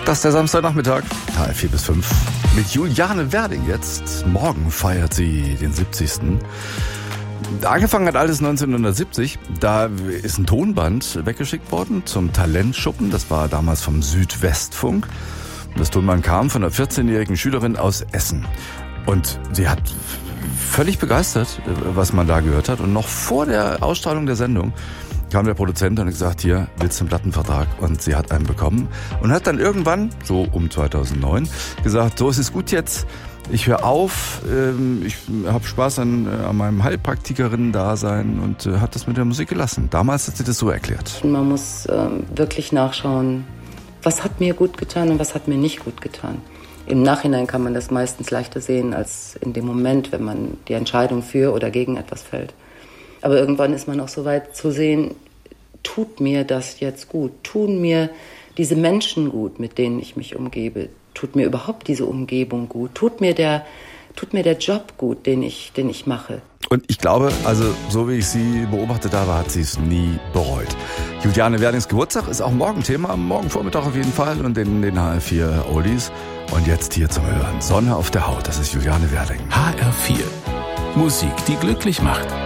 Das ist der Samstagnachmittag, Teil 4 bis 5. Mit Juliane Werding jetzt. Morgen feiert sie den 70. Angefangen hat alles 1970. Da ist ein Tonband weggeschickt worden zum Talentschuppen. Das war damals vom Südwestfunk. Das Tonband kam von einer 14-jährigen Schülerin aus Essen. Und sie hat völlig begeistert, was man da gehört hat. Und noch vor der Ausstrahlung der Sendung kam der Produzent und hat gesagt, hier, willst du einen Plattenvertrag? Und sie hat einen bekommen und hat dann irgendwann, so um 2009, gesagt, so, es ist gut jetzt, ich höre auf, ich habe Spaß an meinem Heilpraktikerinnen-Dasein und hat das mit der Musik gelassen. Damals hat sie das so erklärt. Man muss wirklich nachschauen, was hat mir gut getan und was hat mir nicht gut getan. Im Nachhinein kann man das meistens leichter sehen als in dem Moment, wenn man die Entscheidung für oder gegen etwas fällt. Aber irgendwann ist man auch so weit zu sehen, tut mir das jetzt gut? Tun mir diese Menschen gut, mit denen ich mich umgebe? Tut mir überhaupt diese Umgebung gut? Tut mir der Job gut, den ich mache? Und ich glaube, also so wie ich sie beobachtet habe, hat sie es nie bereut. Juliane Werdings Geburtstag ist auch morgen Thema, morgen Vormittag auf jeden Fall und in den HR4 Oldies. Und jetzt hier zum Hören. Sonne auf der Haut, das ist Juliane Werding. HR4. Musik, die glücklich macht.